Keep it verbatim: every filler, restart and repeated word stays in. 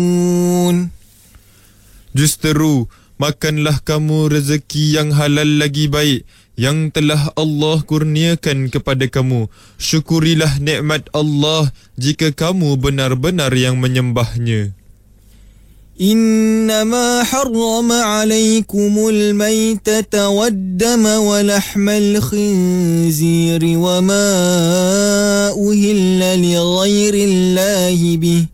Justeru, makanlah kamu rezeki yang halal lagi baik yang telah Allah kurniakan kepada kamu. Syukurilah nikmat Allah jika kamu benar-benar yang menyembahnya. إنما حرم عليكم الميتة والدم ولحم الخنزير وما أهل لغير الله به